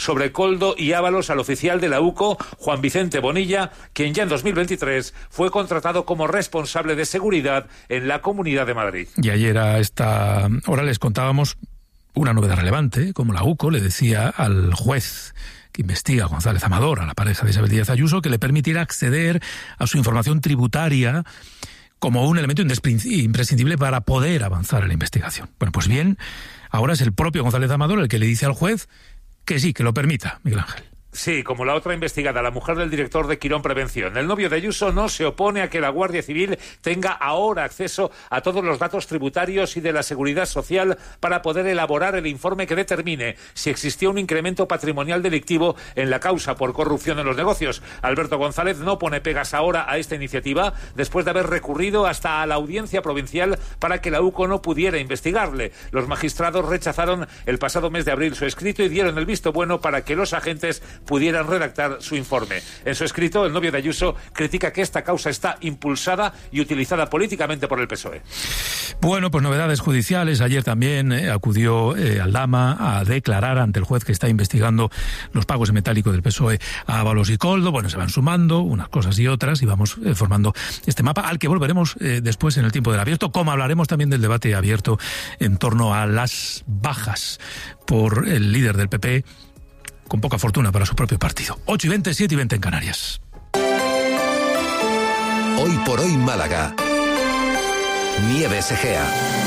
sobre Koldo y Ábalos al oficial de la UCO, Juan Vicente Bonilla, quien ya en 2023 fue contratado como responsable de seguridad en la Comunidad de Madrid. Y ayer a esta hora les contábamos una novedad relevante, como la UCO le decía al juez que investiga a González Amador, a la pareja de Isabel Díaz Ayuso, que le permitiera acceder a su información tributaria como un elemento imprescindible para poder avanzar en la investigación. Bueno, pues bien, ahora es el propio González Amador el que le dice al juez que sí, que lo permita, Miguel Ángel. Sí, como la otra investigada, la mujer del director de Quirón Prevención. El novio de Ayuso no se opone a que la Guardia Civil tenga ahora acceso a todos los datos tributarios y de la Seguridad Social para poder elaborar el informe que determine si existió un incremento patrimonial delictivo en la causa por corrupción en los negocios. Alberto González no pone pegas ahora a esta iniciativa después de haber recurrido hasta a la Audiencia Provincial para que la UCO no pudiera investigarle. Los magistrados rechazaron el pasado mes de abril su escrito y dieron el visto bueno para que los agentes pudieran redactar su informe. En su escrito, el novio de Ayuso critica que esta causa está impulsada y utilizada políticamente por el PSOE. Bueno, pues novedades judiciales. Ayer también acudió Aldama a declarar ante el juez que está investigando los pagos en metálico del PSOE a Ábalos y Koldo. Bueno, se van sumando unas cosas y otras y vamos formando este mapa al que volveremos después en el tiempo del abierto, como hablaremos también del debate abierto en torno a las bajas por el líder del PP, con poca fortuna para su propio partido. 8:20, 7:20 en Canarias. Hoy por hoy Málaga. Nieves Egea.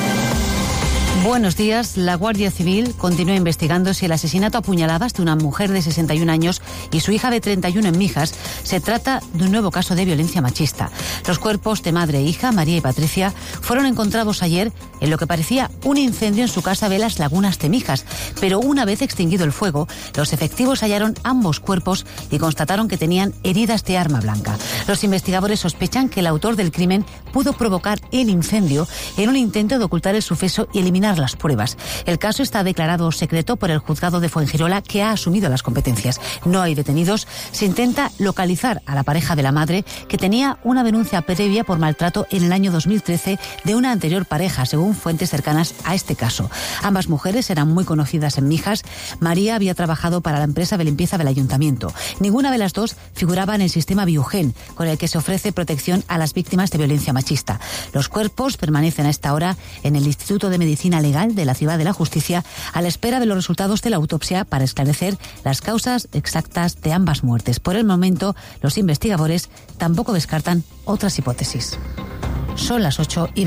Buenos días. La Guardia Civil continúa investigando si el asesinato a puñaladas de una mujer de 61 años y su hija de 31 en Mijas se trata de un nuevo caso de violencia machista. Los cuerpos de madre e hija, María y Patricia, fueron encontrados ayer en lo que parecía un incendio en su casa de Las Lagunas de Mijas, pero una vez extinguido el fuego, los efectivos hallaron ambos cuerpos y constataron que tenían heridas de arma blanca. Los investigadores sospechan que el autor del crimen pudo provocar el incendio en un intento de ocultar el suceso y eliminar las pruebas. El caso está declarado secreto por el juzgado de Fuengirola, que ha asumido las competencias. No hay detenidos. Se intenta localizar a la pareja de la madre, que tenía una denuncia previa por maltrato en el año 2013 de una anterior pareja, según fuentes cercanas a este caso. Ambas mujeres eran muy conocidas en Mijas. María había trabajado para la empresa de limpieza del ayuntamiento. Ninguna de las dos figuraba en el sistema Biogen, con el que se ofrece protección a las víctimas de violencia machista. Los cuerpos permanecen a esta hora en el Instituto de Medicina Legal de la Ciudad de la Justicia a la espera de los resultados de la autopsia para esclarecer las causas exactas de ambas muertes. Por el momento, los investigadores tampoco descartan otras hipótesis. Son las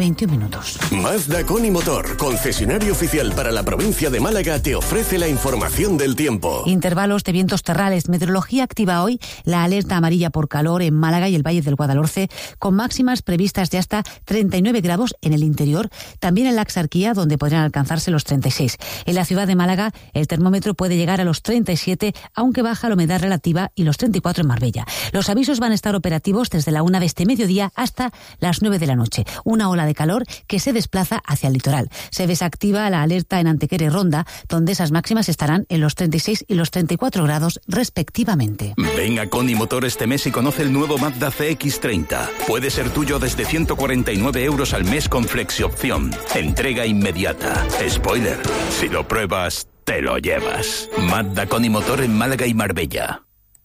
8:21. Mazda Conimotor, concesionario oficial para la provincia de Málaga, te ofrece la información del tiempo. Intervalos de vientos terrales. Meteorología activa hoy la alerta amarilla por calor en Málaga y el Valle del Guadalhorce, con máximas previstas de hasta 39 grados en el interior, también en la Axarquía, donde podrían alcanzarse los 36. En la ciudad de Málaga, el termómetro puede llegar a los 37, aunque baja la humedad relativa, y los 34 en Marbella. Los avisos van a estar operativos desde la 1 de este mediodía hasta las 9 de la noche. Una ola de calor que se desplaza hacia el litoral. Se desactiva la alerta en Antequera y Ronda, donde esas máximas estarán en los 36 y los 34 grados respectivamente. Ven a Conimotor este mes y conoce el nuevo Mazda CX-30. Puede ser tuyo desde 149 euros al mes con flexiopción. Entrega inmediata. Spoiler, si lo pruebas, te lo llevas. Mazda Conimotor en Málaga y Marbella.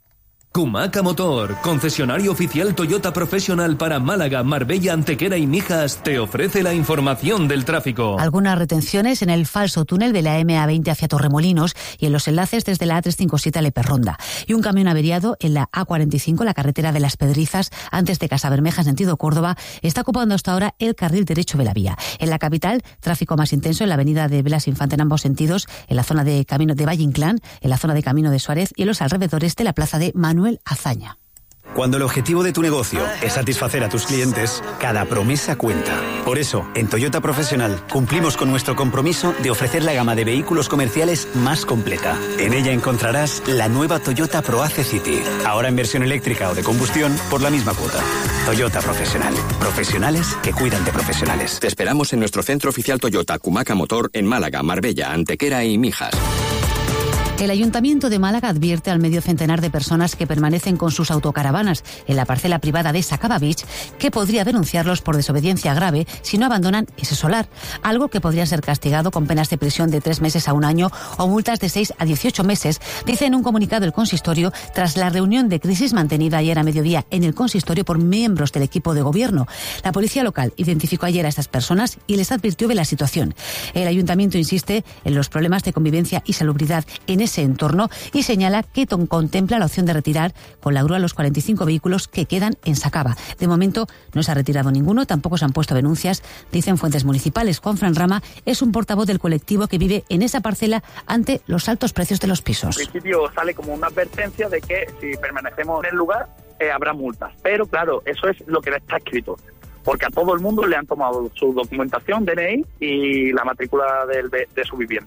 Kumaca Motor, concesionario oficial Toyota Professional para Málaga, Marbella, Antequera y Mijas, te ofrece la información del tráfico. Algunas retenciones en el falso túnel de la MA20 hacia Torremolinos y en los enlaces desde la A357 a Leperronda. Y un camión averiado en la A45, la carretera de Las Pedrizas, antes de Casabermeja, sentido Córdoba, está ocupando hasta ahora el carril derecho de la vía. En la capital, tráfico más intenso en la avenida de Blas Infante en ambos sentidos, en la zona de Camino de Valle Inclán, en la zona de Camino de Suárez y en los alrededores de la plaza de Manuel Azaña. Cuando el objetivo de tu negocio es satisfacer a tus clientes, cada promesa cuenta. Por eso, en Toyota Professional cumplimos con nuestro compromiso de ofrecer la gama de vehículos comerciales más completa. En ella encontrarás la nueva Toyota ProAce City, ahora en versión eléctrica o de combustión por la misma cuota. Toyota Professional. Profesionales que cuidan de profesionales. Te esperamos en nuestro centro oficial Toyota Kumaca Motor en Málaga, Marbella, Antequera y Mijas. El Ayuntamiento de Málaga advierte al medio centenar de personas que permanecen con sus autocaravanas en la parcela privada de Sacaba Beach que podría denunciarlos por desobediencia grave si no abandonan ese solar, algo que podría ser castigado con penas de prisión de 3 meses a 1 año o multas de 6 a 18 meses, dice en un comunicado el consistorio tras la reunión de crisis mantenida ayer a mediodía en el consistorio por miembros del equipo de gobierno. La policía local identificó ayer a estas personas y les advirtió de la situación. El ayuntamiento insiste en los problemas de convivencia y salubridad en ese entorno y señala que contempla la opción de retirar con la grúa los 45 vehículos que quedan en Sacaba. De momento no se ha retirado ninguno, tampoco se han puesto denuncias, dicen fuentes municipales. Juan Fran Rama es un portavoz del colectivo que vive en esa parcela ante los altos precios de los pisos. En principio sale como una advertencia de que si permanecemos en el lugar habrá multas, pero claro, eso es lo que está escrito, porque a todo el mundo le han tomado su documentación, DNI y la matrícula de su vivienda.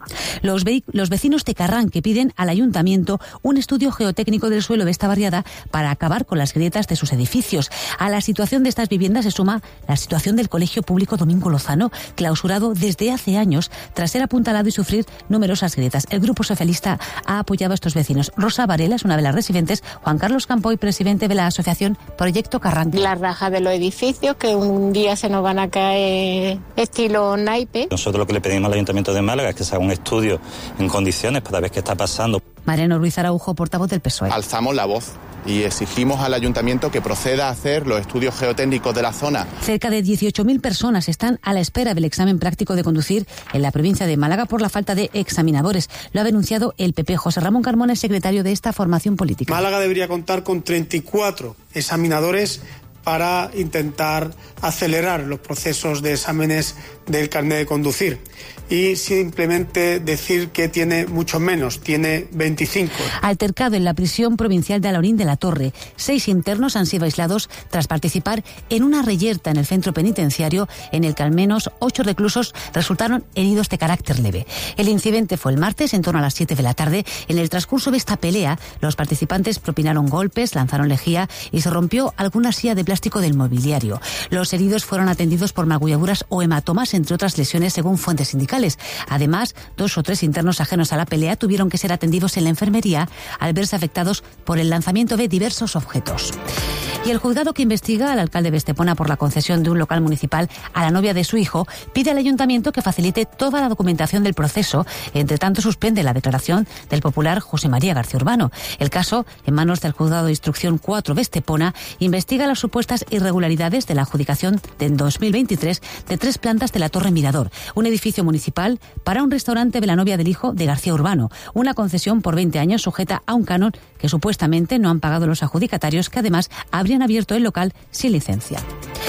Los vecinos de Carrán que piden al ayuntamiento un estudio geotécnico del suelo de esta barriada para acabar con las grietas de sus edificios. A la situación de estas viviendas se suma la situación del Colegio Público Domingo Lozano, clausurado desde hace años tras ser apuntalado y sufrir numerosas grietas. El Grupo Socialista ha apoyado a estos vecinos. Rosa Varela es una de las residentes, Juan Carlos Campoy, presidente de la asociación Proyecto Carrán. La raja de los edificios que un día se nos van a caer estilo naipe. Nosotros lo que le pedimos al Ayuntamiento de Málaga es que se haga un estudio en condiciones para ver qué está pasando. Mariano Ruiz Araujo, portavoz del PSOE. Alzamos la voz y exigimos al Ayuntamiento que proceda a hacer los estudios geotécnicos de la zona. Cerca de 18.000 personas están a la espera del examen práctico de conducir en la provincia de Málaga por la falta de examinadores. Lo ha denunciado el PP. José Ramón Carmona es secretario de esta formación política. Málaga debería contar con 34 examinadores para intentar acelerar los procesos de exámenes del carnet de conducir. Y simplemente decir que tiene mucho menos, tiene 25. Altercado en la prisión provincial de Alaurín de la Torre. 6 internos han sido aislados tras participar en una reyerta en el centro penitenciario en el que al menos 8 reclusos resultaron heridos de carácter leve. El incidente fue el martes en torno a las 7 de la tarde. En el transcurso de esta pelea, los participantes propinaron golpes, lanzaron lejía y se rompió alguna silla de plástico del mobiliario. Los heridos fueron atendidos por magulladuras o hematomas, entre otras lesiones, según fuentes sindicales. Además, 2 o 3 internos ajenos a la pelea tuvieron que ser atendidos en la enfermería al verse afectados por el lanzamiento de diversos objetos. Y el juzgado que investiga al alcalde de Estepona por la concesión de un local municipal a la novia de su hijo pide al ayuntamiento que facilite toda la documentación del proceso. Entre tanto, suspende la declaración del popular José María García Urbano. El caso, en manos del juzgado de instrucción 4 de Estepona, investiga las supuestas irregularidades de la adjudicación de 2023 de 3 plantas de la Torre Mirador, un edificio municipal para un restaurante de la novia del hijo de García Urbano, una concesión por 20 años sujeta a un canon que supuestamente no han pagado los adjudicatarios, que además habrían abierto el local sin licencia.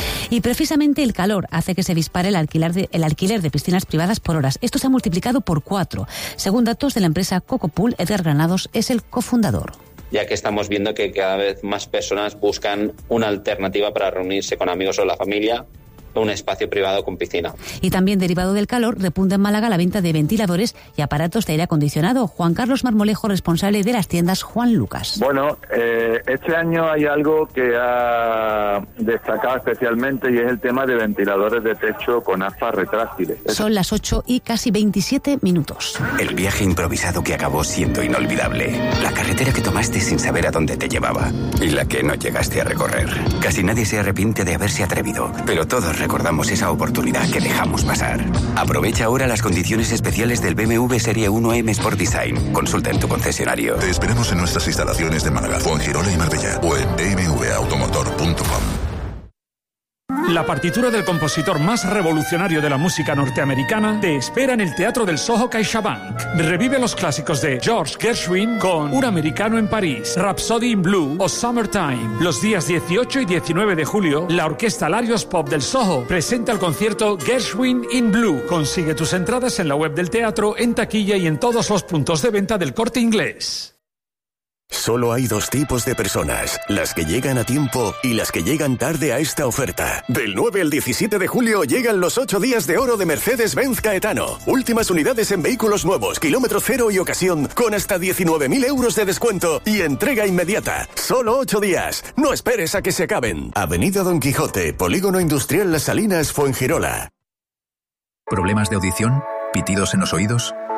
Y precisamente el calor hace que se dispare el alquiler de piscinas privadas por horas. Esto se ha multiplicado por 4. Según datos de la empresa Cocopool, Edgar Granados es el cofundador. Ya que estamos viendo que cada vez más personas buscan una alternativa para reunirse con amigos o la familia, un espacio privado con piscina. Y también derivado del calor, repunta en Málaga la venta de ventiladores y aparatos de aire acondicionado. Juan Carlos Marmolejo, responsable de las tiendas Juan Lucas. Bueno, este año hay algo que ha destacado especialmente y es el tema de ventiladores de techo con aspas retráctiles. Son las 8 y casi 27 minutos. El viaje improvisado que acabó siendo inolvidable. La carretera que tomaste sin saber a dónde te llevaba. Y la que no llegaste a recorrer. Casi nadie se arrepiente de haberse atrevido, pero todos recordamos esa oportunidad que dejamos pasar. Aprovecha ahora las condiciones especiales del BMW Serie 1 M Sport Design. Consulta en tu concesionario. Te esperamos en nuestras instalaciones de Málaga, Fuengirola y Marbella o en bmwautomotor.com. La partitura del compositor más revolucionario de la música norteamericana te espera en el Teatro del Soho CaixaBank. Revive los clásicos de George Gershwin con Un americano en París, Rhapsody in Blue o Summertime. Los días 18 y 19 de julio, la Orquesta Larios Pop del Soho presenta el concierto Gershwin in Blue. Consigue tus entradas en la web del teatro, en taquilla y en todos los puntos de venta del Corte Inglés. Solo hay 2 tipos de personas, las que llegan a tiempo y las que llegan tarde a esta oferta. Del 9 al 17 de julio llegan los 8 días de oro de Mercedes-Benz Caetano. Últimas unidades en vehículos nuevos, kilómetro cero y ocasión, con hasta 19.000 euros de descuento y entrega inmediata. Solo 8 días. No esperes a que se acaben. Avenida Don Quijote, Polígono Industrial Las Salinas, Fuengirola. ¿Problemas de audición? ¿Pitidos en los oídos?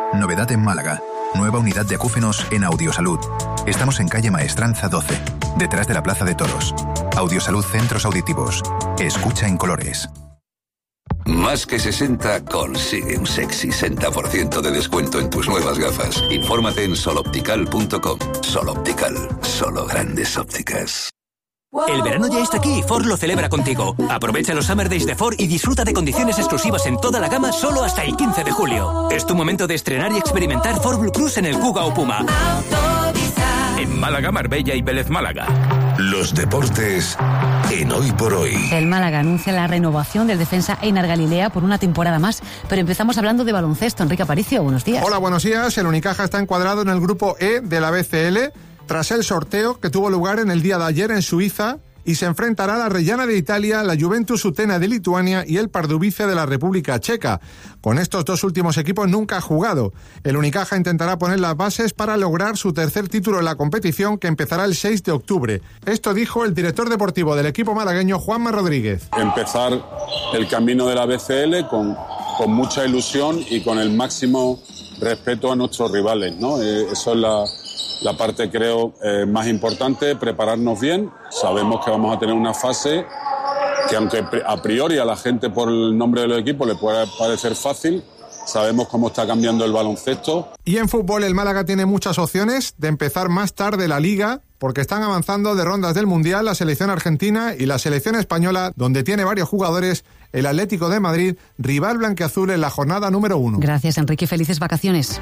Novedad en Málaga. Nueva unidad de acúfenos en Audiosalud. Estamos en calle Maestranza 12, detrás de la Plaza de Toros. Audiosalud Centros Auditivos. Escucha en colores. Más que 60 consigue un sexy 60% de descuento en tus nuevas gafas. Infórmate en soloptical.com. Soloptical, solo grandes ópticas. El verano ya está aquí y Ford lo celebra contigo. Aprovecha los Summer Days de Ford y disfruta de condiciones exclusivas en toda la gama solo hasta el 15 de julio. Es tu momento de estrenar y experimentar Ford Blue Cruise en el Kuga o Puma. En Málaga, Marbella y Vélez Málaga. Los deportes en Hoy por Hoy. El Málaga anuncia la renovación del defensa Einar Galilea por una temporada más, pero empezamos hablando de baloncesto. Enrique Aparicio, buenos días. Hola, buenos días. El Unicaja está encuadrado en el grupo E de la BCL tras el sorteo que tuvo lugar en el día de ayer en Suiza y se enfrentará a la Reggiana de Italia, la Juventus Utena de Lituania y el Pardubice de la República Checa. Con estos dos últimos equipos nunca ha jugado. El Unicaja intentará poner las bases para lograr su tercer título en la competición, que empezará el 6 de octubre. Esto dijo el director deportivo del equipo malagueño, Juanma Rodríguez. Empezar el camino de la BCL con mucha ilusión y con el máximo respeto a nuestros rivales, ¿no? Eso es la parte, creo, más importante, prepararnos bien. Sabemos que vamos a tener una fase que, aunque a priori a la gente por el nombre de los equipos le puede parecer fácil, sabemos cómo está cambiando el baloncesto. Y en fútbol, el Málaga tiene muchas opciones de empezar más tarde la Liga, porque están avanzando de rondas del Mundial la selección argentina y la selección española, donde tiene varios jugadores el Atlético de Madrid, rival blanquiazul en la jornada número 1. Gracias, Enrique. Felices vacaciones.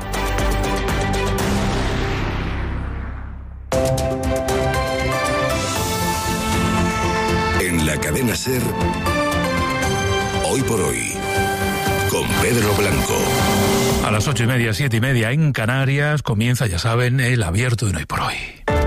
En la cadena SER, Hoy por Hoy, con Pedro Blanco. A las 8:30, 7:30 en Canarias comienza, ya saben, el abierto de Hoy por Hoy.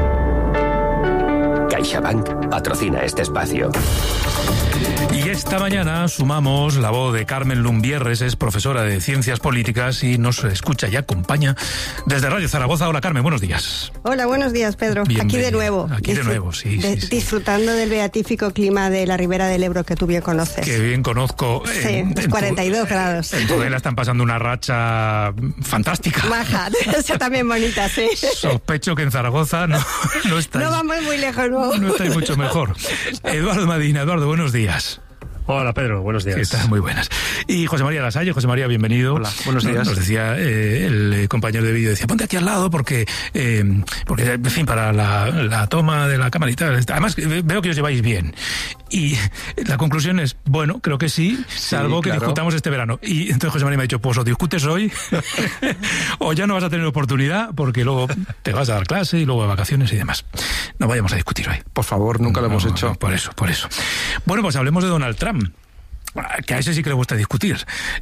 CaixaBank patrocina este espacio. Y esta mañana sumamos la voz de Carmen Lumbierres, es profesora de Ciencias Políticas y nos escucha y acompaña desde Radio Zaragoza. Hola, Carmen, buenos días. Hola, buenos días, Pedro. Aquí de nuevo. Aquí de nuevo, sí. Disfrutando del beatífico clima de la Ribera del Ebro que tú bien conoces. Que bien conozco. Sí, 42 grados. En Tudela están pasando una racha fantástica. Baja, esa también bonita, sí. Sospecho que en Zaragoza no estáis. No vamos muy lejos, no. No estáis mucho mejor. Eduardo Madina, Eduardo, buenos días. Hola, Pedro, buenos días. ¿Qué tal? Muy buenas. Y José María Lasalle. José María, bienvenido. Hola, buenos días. Nos decía el compañero de vídeo, decía, ponte aquí al lado porque en fin, para la toma de la cámara y tal. Además, veo que os lleváis bien. Y la conclusión es, bueno, creo que sí, salvo que discutamos este verano. Y entonces José María me ha dicho, pues o discutes hoy o ya no vas a tener oportunidad porque luego te vas a dar clase y luego a vacaciones y demás. No vayamos a discutir hoy. Por favor, nunca lo hemos hecho. Por eso. Bueno, pues hablemos de Donald Trump, que a ese sí que le gusta discutir.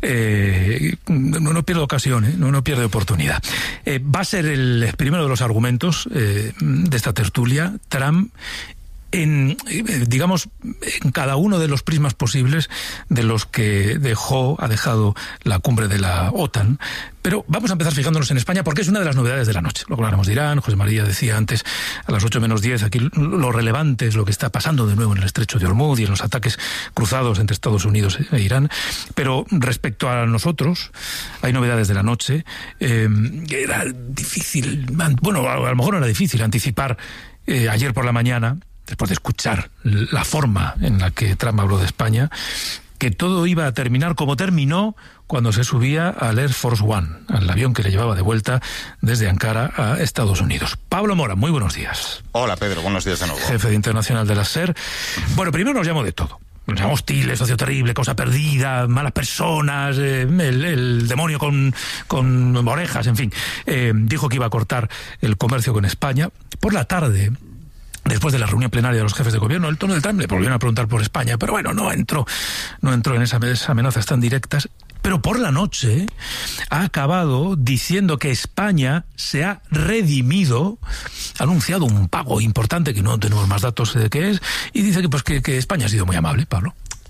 No pierde ocasión, no pierde oportunidad. Va a ser el primero de los argumentos de esta tertulia, Trump, en cada uno de los prismas posibles de los que ha dejado la cumbre de la OTAN. Pero vamos a empezar fijándonos en España porque es una de las novedades de la noche. Luego hablaremos de Irán. José María decía antes, a las 8 menos 10, aquí lo relevante es lo que está pasando de nuevo en el estrecho de Hormuz y en los ataques cruzados entre Estados Unidos e Irán. Pero respecto a nosotros, hay novedades de la noche. Era difícil, bueno, a lo mejor no era difícil anticipar ayer por la mañana, después de escuchar la forma en la que Trump habló de España, que todo iba a terminar como terminó cuando se subía al Air Force One, al avión que le llevaba de vuelta desde Ankara a Estados Unidos. Pablo Mora, muy buenos días. Hola, Pedro, buenos días de nuevo. Jefe de Internacional de la SER. Bueno, primero nos llamó de todo. Nos llamó hostiles, socio terrible, cosa perdida, malas personas, el demonio con orejas, en fin. Dijo que iba a cortar el comercio con España. Por la tarde, después de la reunión plenaria de los jefes de gobierno, el tono del Trump le volvieron a preguntar por España, pero bueno, no entró en esas amenazas tan directas. Pero por la noche ha acabado diciendo que España se ha redimido, ha anunciado un pago importante, que no tenemos más datos de qué es, y dice que España ha sido muy amable, Pablo.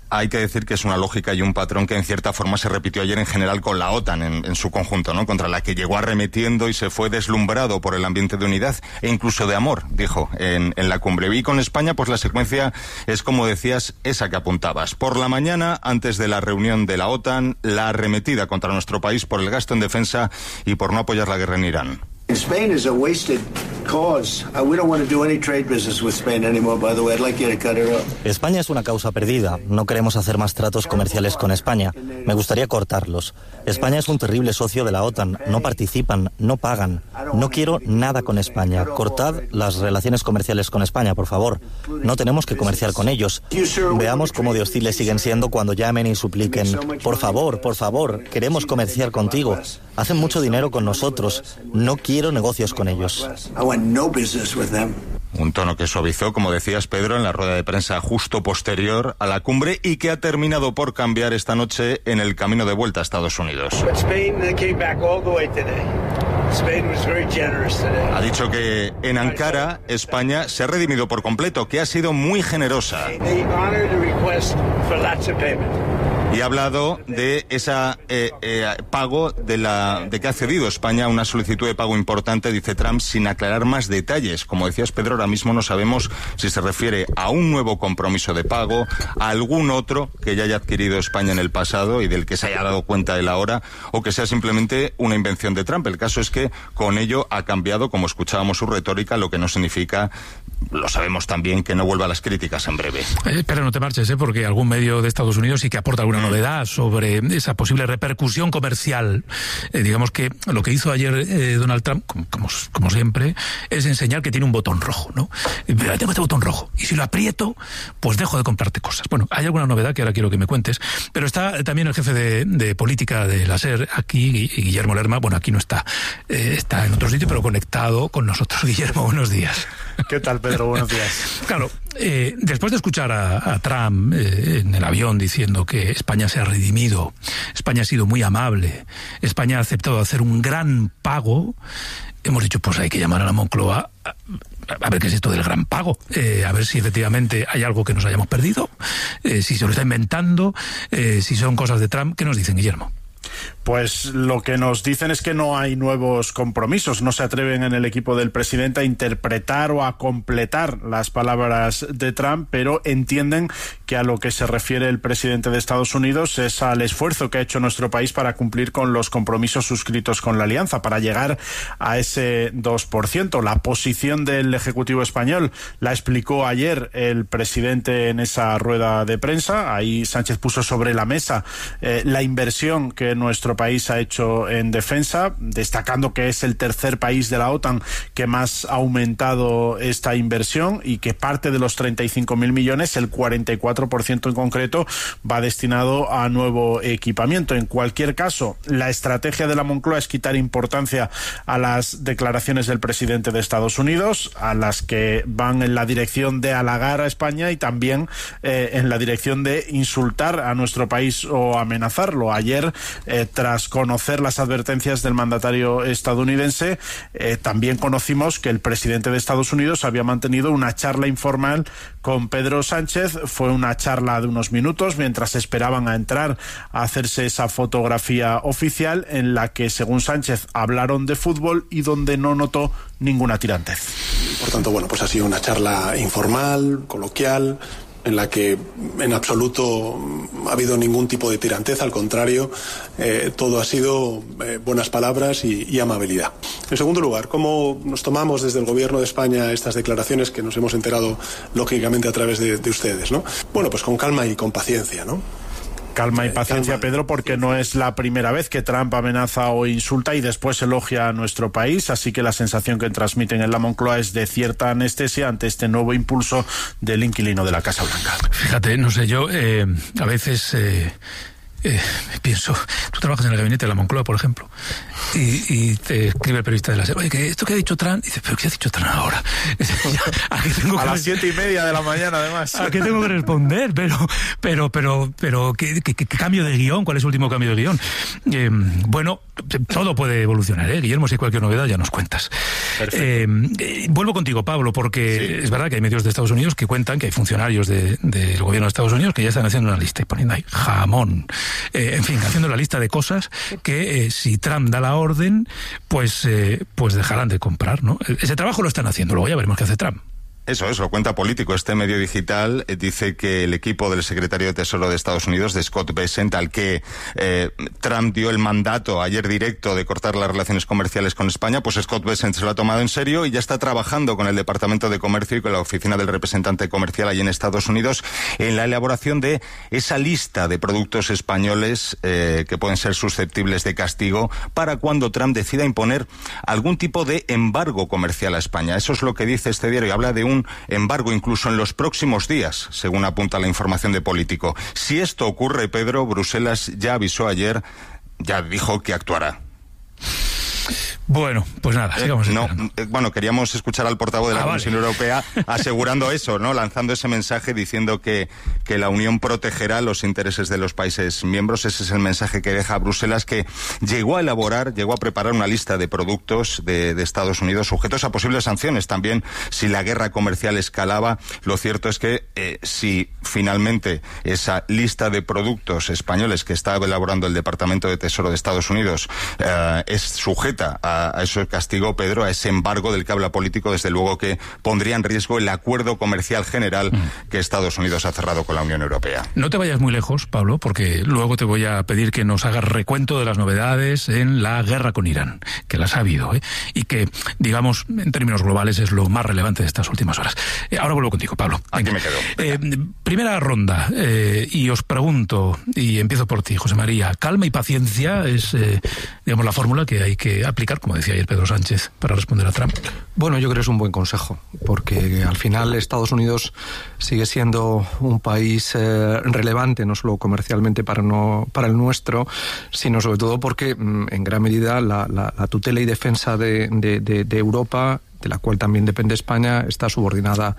hay que decir que es una lógica y un patrón que en cierta forma se repitió ayer en general con la OTAN en su conjunto, ¿no? Contra la que llegó arremetiendo y se fue deslumbrado por el ambiente de unidad e incluso de amor, dijo en la cumbre. Y con España, pues la secuencia es, como decías, esa que apuntabas. Por la mañana, antes de la reunión de la OTAN, la arremetida contra nuestro país por el gasto en defensa y por no apoyar la guerra en Irán. Spain is a wasted cause. We don't want to do any trade business with Spain anymore, by the way. I'd like you to cut it off. España es una causa perdida. No queremos hacer más tratos comerciales con España. Me gustaría cortarlos. España es un terrible socio de la OTAN. No participan, no pagan. No quiero nada con España. Cortad las relaciones comerciales con España, por favor. No tenemos que comerciar con ellos. Veamos cómo de hostiles siguen siendo cuando llamen y supliquen. Por favor, queremos comerciar contigo. Hacen mucho dinero con nosotros. No quiero negocios con ellos. Un tono que suavizó, como decías, Pedro, en la rueda de prensa justo posterior a la cumbre y que ha terminado por cambiar esta noche en el camino de vuelta a Estados Unidos. Ha dicho que en Ankara, España se ha redimido por completo, que ha sido muy generosa. Y ha hablado de esa pago de que ha cedido España a una solicitud de pago importante, dice Trump, sin aclarar más detalles. Como decías, Pedro, ahora mismo no sabemos si se refiere a un nuevo compromiso de pago, a algún otro que ya haya adquirido España en el pasado y del que se haya dado cuenta él ahora, o que sea simplemente una invención de Trump. El caso es que con ello ha cambiado, como escuchábamos, su retórica, lo que no significa, lo sabemos también, que no vuelva a las críticas en breve. Pero no te marches, porque algún medio de Estados Unidos sí que aporta alguna novedad sobre esa posible repercusión comercial. Digamos que lo que hizo ayer Donald Trump, como siempre, es enseñar que tiene un botón rojo, ¿no? Pero tengo este botón rojo, y si lo aprieto, pues dejo de comprarte cosas. Bueno, hay alguna novedad que ahora quiero que me cuentes, pero está también el jefe de política de la SER aquí, Guillermo Lerma. Bueno, aquí no está, está en otro sitio, pero conectado con nosotros. Guillermo, buenos días. ¿Qué tal, Pedro? Buenos días. Claro, después de escuchar a Trump en el avión diciendo que España se ha redimido, España ha sido muy amable, España ha aceptado hacer un gran pago, hemos dicho, pues hay que llamar a la Moncloa a ver qué es esto del gran pago, a ver si efectivamente hay algo que nos hayamos perdido, si se lo está inventando, si son cosas de Trump. ¿Qué nos dicen, Guillermo? Pues lo que nos dicen es que no hay nuevos compromisos, no se atreven en el equipo del presidente a interpretar o a completar las palabras de Trump, pero entienden que a lo que se refiere el presidente de Estados Unidos es al esfuerzo que ha hecho nuestro país para cumplir con los compromisos suscritos con la Alianza, para llegar a ese 2%. La posición del Ejecutivo español la explicó ayer el presidente en esa rueda de prensa. Ahí Sánchez puso sobre la mesa la inversión que nuestro país ha hecho en defensa, destacando que es el tercer país de la OTAN que más ha aumentado esta inversión y que parte de los 35.000 millones, el 44% en concreto, va destinado a nuevo equipamiento. En cualquier caso, la estrategia de la Moncloa es quitar importancia a las declaraciones del presidente de Estados Unidos, a las que van en la dirección de halagar a España y también en la dirección de insultar a nuestro país o amenazarlo. Ayer, tras conocer las advertencias del mandatario estadounidense, también conocimos que el presidente de Estados Unidos había mantenido una charla informal con Pedro Sánchez. Fue una charla de unos minutos mientras esperaban a entrar a hacerse esa fotografía oficial en la que, según Sánchez, hablaron de fútbol y donde no notó ninguna tirantez. Por tanto, bueno, pues ha sido una charla informal, coloquial, en la que en absoluto ha habido ningún tipo de tirantez, al contrario, todo ha sido buenas palabras y amabilidad. En segundo lugar, ¿cómo nos tomamos desde el Gobierno de España estas declaraciones que nos hemos enterado lógicamente a través de ustedes, ¿no? Bueno, pues con calma y con paciencia, ¿no? Calma y paciencia, Pedro, porque no es la primera vez que Trump amenaza o insulta y después elogia a nuestro país, así que la sensación que transmiten en la Moncloa es de cierta anestesia ante este nuevo impulso del inquilino de la Casa Blanca. Fíjate, no sé yo, a veces pienso, tú trabajas en el gabinete de la Moncloa, por ejemplo, y te escribe el periodista de la SER, oye, que esto que ha dicho Trump, dice, pero ¿qué ha dicho Trump ahora? A las 7:30 de la mañana, además. ¿A qué tengo que responder? Pero, ¿qué cambio de guión? ¿Cuál es el último cambio de guión? Bueno, todo puede evolucionar, Guillermo, si hay cualquier novedad ya nos cuentas. Vuelvo contigo, Pablo, porque es verdad que hay medios de Estados Unidos que cuentan que hay funcionarios del gobierno de Estados Unidos que ya están haciendo una lista y poniendo ahí jamón. En fin, haciendo la lista de cosas que si Trump da la orden, pues dejarán de comprar, ¿no? Ese trabajo lo están haciendo, luego ya veremos qué hace Trump. Eso, cuenta Político. Este medio digital dice que el equipo del secretario de Tesoro de Estados Unidos, de Scott Bessent, al que Trump dio el mandato ayer directo de cortar las relaciones comerciales con España, pues Scott Bessent se lo ha tomado en serio y ya está trabajando con el Departamento de Comercio y con la Oficina del Representante Comercial allí en Estados Unidos en la elaboración de esa lista de productos españoles que pueden ser susceptibles de castigo para cuando Trump decida imponer algún tipo de embargo comercial a España. Eso es lo que dice este diario y habla de un embargo incluso en los próximos días, según apunta la información de Político. Si esto ocurre, Pedro, Bruselas ya avisó ayer, ya dijo que actuará. Bueno, pues nada, sigamos bueno, queríamos escuchar al portavoz de la Comisión Europea asegurando eso, ¿no? Lanzando ese mensaje diciendo que la Unión protegerá los intereses de los países miembros. Ese es el mensaje que deja Bruselas, que llegó a preparar una lista de productos de Estados Unidos sujetos a posibles sanciones también si la guerra comercial escalaba. Lo cierto es que si finalmente esa lista de productos españoles que está elaborando el Departamento de Tesoro de Estados Unidos es sujeta a ese castigo, Pedro, a ese embargo del que habla Político, desde luego que pondría en riesgo el acuerdo comercial general que Estados Unidos ha cerrado con la Unión Europea. No te vayas muy lejos, Pablo, porque luego te voy a pedir que nos hagas recuento de las novedades en la guerra con Irán, que las ha habido, y que, digamos, en términos globales es lo más relevante de estas últimas horas. Ahora vuelvo contigo, Pablo. Aquí me quedo. Primera ronda, y os pregunto, y empiezo por ti, José María, calma y paciencia es, digamos, la fórmula que hay que aplicar, como decía ayer Pedro Sánchez, para responder a Trump. Bueno, yo creo que es un buen consejo, porque al final Estados Unidos sigue siendo un país relevante, no solo comercialmente para el nuestro, sino sobre todo porque en gran medida la tutela y defensa de Europa, de la cual también depende España, está subordinada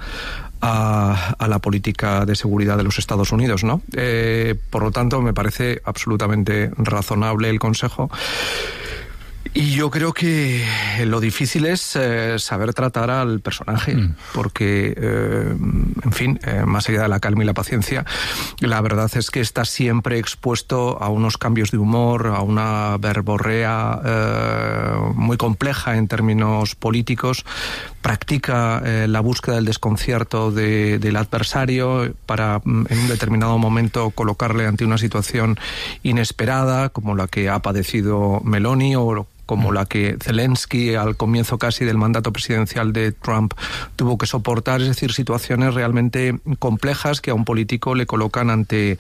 a la política de seguridad de los Estados Unidos, ¿no? Por lo tanto, me parece absolutamente razonable el consejo. Y yo creo que lo difícil es saber tratar al personaje, porque, en fin, más allá de la calma y la paciencia, la verdad es que está siempre expuesto a unos cambios de humor, a una verborrea muy compleja en términos políticos, practica la búsqueda del desconcierto del adversario para, en un determinado momento, colocarle ante una situación inesperada, como la que ha padecido Meloni o como la que Zelensky al comienzo casi del mandato presidencial de Trump tuvo que soportar, es decir, situaciones realmente complejas que a un político le colocan ante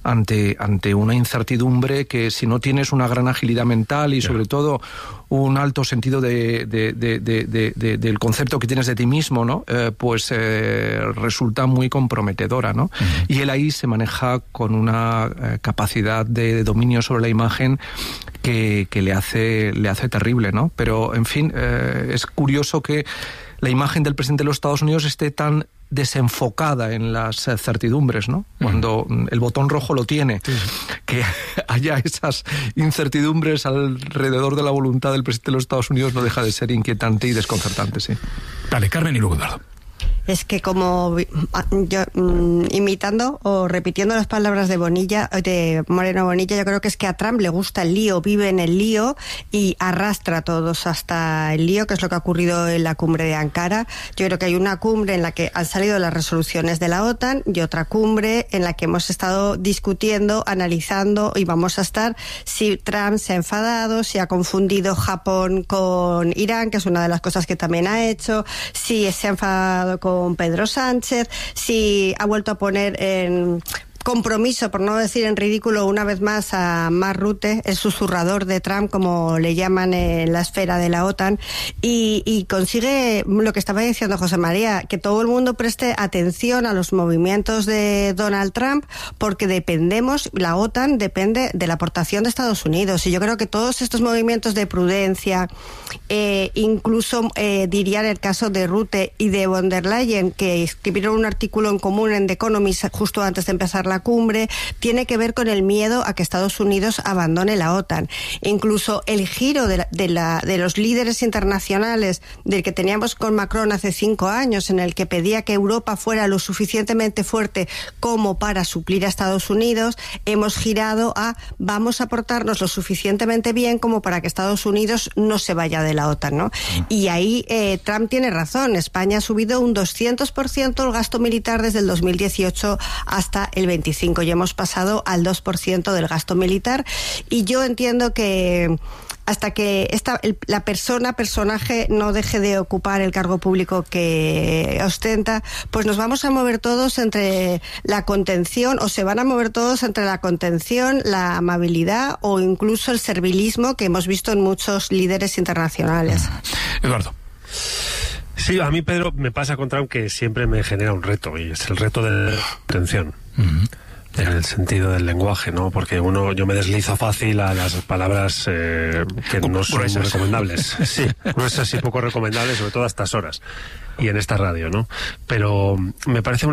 una incertidumbre que, si no tienes una gran agilidad mental y sobre todo un alto sentido del concepto que tienes de ti mismo, ¿no? Pues resulta muy comprometedora, ¿no? Y él ahí se maneja con una capacidad de dominio sobre la imagen que le hace terrible, ¿no? Pero, en fin, es curioso que la imagen del presidente de los Estados Unidos esté tan desenfocada en las certidumbres, ¿no? Cuando el botón rojo lo tiene, que haya esas incertidumbres alrededor de la voluntad del presidente de los Estados Unidos no deja de ser inquietante y desconcertante, sí. Dale, Carmen, y luego Eduardo. Es que como yo imitando o repitiendo las palabras de Moreno Bonilla, yo creo que es que a Trump le gusta el lío, vive en el lío y arrastra a todos hasta el lío, que es lo que ha ocurrido en la cumbre de Ankara. Yo creo que hay una cumbre en la que han salido las resoluciones de la OTAN y otra cumbre en la que hemos estado discutiendo, analizando y vamos a estar si Trump se ha enfadado, si ha confundido Japón con Irán, que es una de las cosas que también ha hecho, si se ha enfadado con Pedro Sánchez, si ha vuelto a poner en compromiso, por no decir en ridículo una vez más, a Mark Rutte, el susurrador de Trump, como le llaman en la esfera de la OTAN, y consigue lo que estaba diciendo José María, que todo el mundo preste atención a los movimientos de Donald Trump, porque la OTAN depende de la aportación de Estados Unidos, y yo creo que todos estos movimientos de prudencia, incluso diría en el caso de Rutte y de von der Leyen, que escribieron un artículo en común en The Economist justo antes de empezar la cumbre, tiene que ver con el miedo a que Estados Unidos abandone la OTAN. Incluso el giro de los líderes internacionales del que teníamos con Macron hace 5 años, en el que pedía que Europa fuera lo suficientemente fuerte como para suplir a Estados Unidos, hemos girado a vamos a portarnos lo suficientemente bien como para que Estados Unidos no se vaya de la OTAN, ¿no? Y ahí Trump tiene razón. España ha subido un 200% el gasto militar desde el 2018 hasta el 25, y hemos pasado al 2% del gasto militar, y yo entiendo que hasta que la personaje no deje de ocupar el cargo público que ostenta, pues nos vamos a mover todos entre la contención, o se van a mover todos entre la contención, la amabilidad o incluso el servilismo que hemos visto en muchos líderes internacionales. Eduardo. Sí, a mí, Pedro, me pasa con Trump que siempre me genera un reto, y es el reto de la atención. En el sentido del lenguaje, ¿no? Porque yo me deslizo fácil a las palabras que no son muy recomendables. Sí, gruesas y poco recomendables, sobre todo a estas horas y en esta radio, ¿no? Pero me parece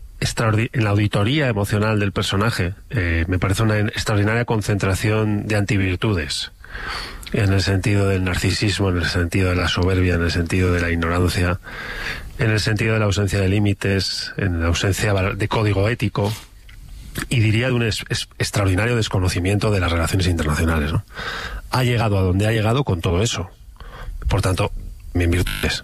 en la auditoría emocional del personaje, me parece una extraordinaria concentración de antivirtudes. En el sentido del narcisismo, en el sentido de la soberbia, en el sentido de la ignorancia, en el sentido de la ausencia de límites, en la ausencia de código ético, y diría de un extraordinario desconocimiento de las relaciones internacionales, ¿no? Ha llegado a donde ha llegado con todo eso. Por tanto, en virtudes.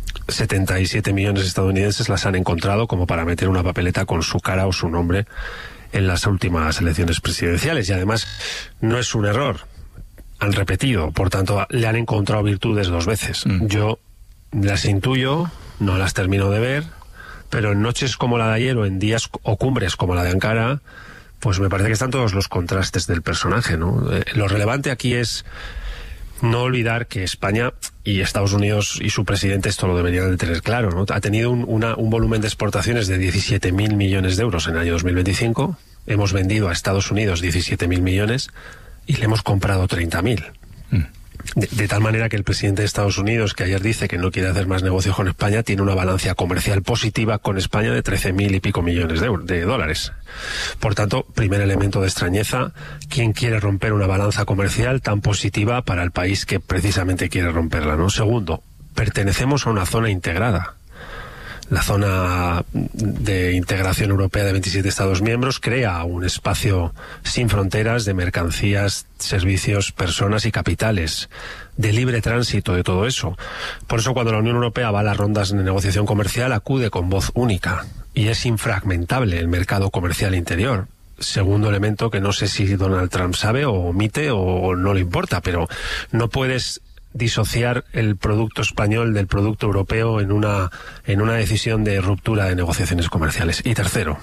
77 millones de estadounidenses las han encontrado como para meter una papeleta con su cara o su nombre en las últimas elecciones presidenciales. Y además, no es un error. Han repetido, por tanto, le han encontrado virtudes 2 veces. Yo las intuyo, no las termino de ver, pero en noches como la de ayer o en días o cumbres como la de Ankara, pues me parece que están todos los contrastes del personaje, ¿no? Lo relevante aquí es no olvidar que España y Estados Unidos y su presidente esto lo deberían de tener claro, ¿no? Ha tenido un volumen de exportaciones de 17.000 millones de euros en el año 2025. Hemos vendido a Estados Unidos 17.000 millones y le hemos comprado 30.000. De tal manera que el presidente de Estados Unidos, que ayer dice que no quiere hacer más negocios con España, tiene una balanza comercial positiva con España de 13.000 y pico millones de dólares. Por tanto, primer elemento de extrañeza, ¿quién quiere romper una balanza comercial tan positiva para el país que precisamente quiere romperla, ¿no? Segundo, pertenecemos a una zona integrada. La zona de integración europea de 27 Estados miembros crea un espacio sin fronteras de mercancías, servicios, personas y capitales, de libre tránsito de todo eso. Por eso cuando la Unión Europea va a las rondas de negociación comercial acude con voz única y es infragmentable el mercado comercial interior. Segundo elemento que no sé si Donald Trump sabe o omite o no le importa, pero no puedes disociar el producto español del producto europeo en una decisión de ruptura de negociaciones comerciales. Y tercero,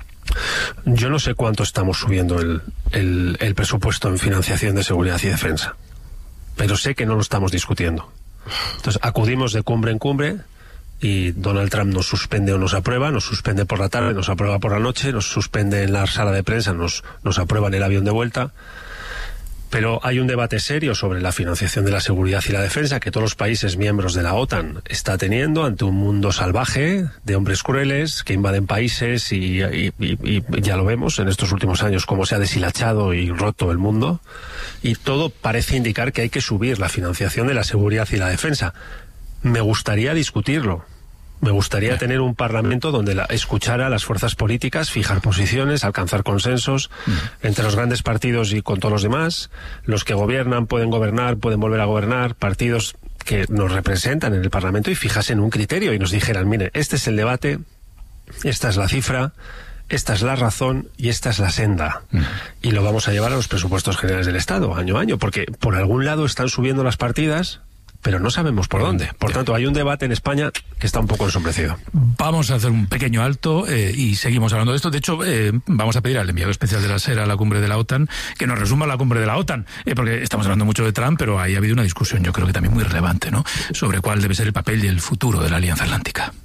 yo no sé cuánto estamos subiendo el presupuesto en financiación de seguridad y defensa, pero sé que no lo estamos discutiendo. Entonces acudimos de cumbre en cumbre y Donald Trump nos suspende o nos aprueba, nos suspende por la tarde, nos aprueba por la noche, nos suspende en la sala de prensa, nos aprueba en el avión de vuelta. Pero hay un debate serio sobre la financiación de la seguridad y la defensa que todos los países miembros de la OTAN está teniendo ante un mundo salvaje de hombres crueles que invaden países y ya lo vemos en estos últimos años cómo se ha deshilachado y roto el mundo, y todo parece indicar que hay que subir la financiación de la seguridad y la defensa. Me gustaría discutirlo. Me gustaría tener un parlamento donde escuchara a las fuerzas políticas, fijar posiciones, alcanzar consensos entre los grandes partidos y con todos los demás. Los que gobiernan pueden gobernar, pueden volver a gobernar, partidos que nos representan en el parlamento y fijasen un criterio y nos dijeran, mire, este es el debate, esta es la cifra, esta es la razón y esta es la senda. Y lo vamos a llevar a los presupuestos generales del Estado, año a año, porque por algún lado están subiendo las partidas pero no sabemos por dónde. Por tanto, hay un debate en España que está un poco ensombrecido. Vamos a hacer un pequeño alto y seguimos hablando de esto. De hecho, vamos a pedir al enviado especial de la SER a la cumbre de la OTAN que nos resuma la cumbre de la OTAN, porque estamos hablando mucho de Trump, pero ahí ha habido una discusión, yo creo que también muy relevante, ¿no?, sobre cuál debe ser el papel y el futuro de la Alianza Atlántica.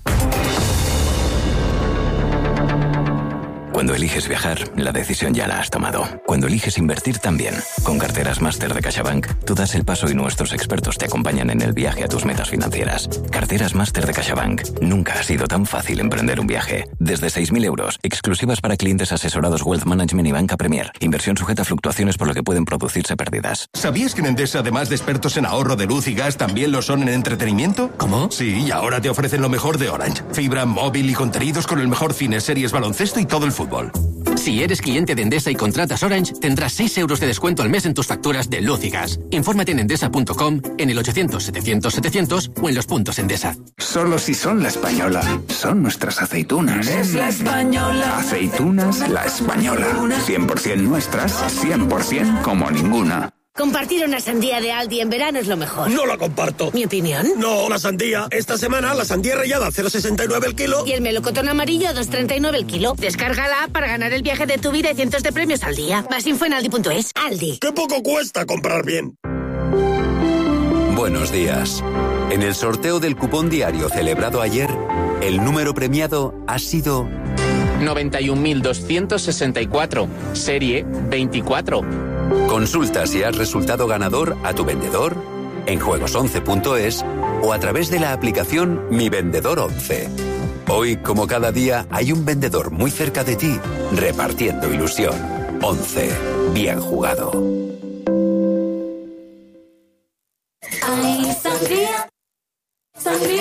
Cuando eliges viajar, la decisión ya la has tomado. Cuando eliges invertir, también. Con Carteras Máster de CaixaBank, tú das el paso y nuestros expertos te acompañan en el viaje a tus metas financieras. Carteras Máster de CaixaBank. Nunca ha sido tan fácil emprender un viaje. Desde 6.000 euros, exclusivas para clientes asesorados Wealth Management y Banca Premier. Inversión sujeta a fluctuaciones por lo que pueden producirse pérdidas. ¿Sabías que en Endesa, además de expertos en ahorro de luz y gas, también lo son en entretenimiento? ¿Cómo? Sí, y ahora te ofrecen lo mejor de Orange. Fibra, móvil y contenidos con el mejor cine, series, baloncesto y todo el fútbol. Si eres cliente de Endesa y contratas Orange, tendrás 6 euros de descuento al mes en tus facturas de luz y gas. Infórmate en endesa.com, en el 800-700-700 o en los puntos Endesa. Solo si son La Española. Son nuestras aceitunas. Es La Española. Aceitunas La Española. 100% nuestras, 100% como ninguna. Compartir una sandía de Aldi en verano es lo mejor. No la comparto. ¿Mi opinión? No, la sandía. Esta semana la sandía rallada a 0,69 el kilo. Y el melocotón amarillo a 2,39 el kilo. Descárgala para ganar el viaje de tu vida y cientos de premios al día. Más info en aldi.es. Aldi. ¡Qué poco cuesta comprar bien! Buenos días. En el sorteo del cupón diario celebrado ayer, el número premiado ha sido 91.264, serie 24. Consulta si has resultado ganador a tu vendedor, en juegos11.es o a través de la aplicación Mi Vendedor 11. Hoy, como cada día, hay un vendedor muy cerca de ti, repartiendo ilusión. 11. Bien jugado.